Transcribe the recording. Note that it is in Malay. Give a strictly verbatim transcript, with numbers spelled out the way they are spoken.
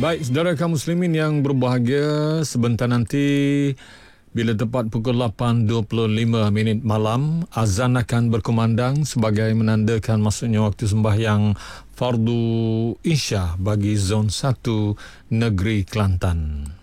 Baik, saudara kaum muslimin yang berbahagia, sebentar nanti bila tepat pukul lapan dua puluh lima minit malam, azan akan berkumandang sebagai menandakan masuknya waktu sembahyang fardu Isya bagi zon satu negeri Kelantan.